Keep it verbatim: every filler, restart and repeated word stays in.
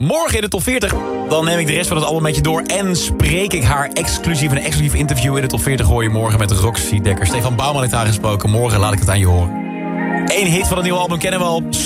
Morgen in de top veertig. Dan neem ik de rest van het album met je door. En spreek ik haar exclusief een exclusief interview in de top veertig. Hoor je morgen met Roxy Dekker. Stefan Bouwman heeft haar gesproken. Morgen laat ik het aan je horen. Eén hit van het nieuwe album kennen we al.